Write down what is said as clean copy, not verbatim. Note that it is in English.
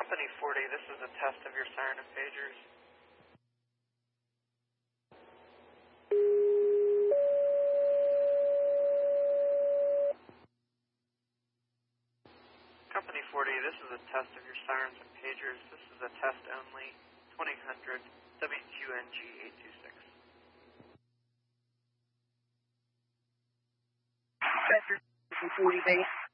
Company 40, this is a test of your siren and pagers. Company 40, this is a test of your sirens and pagers. This is a test only. 2000 WQNG 826. Vector 40 base.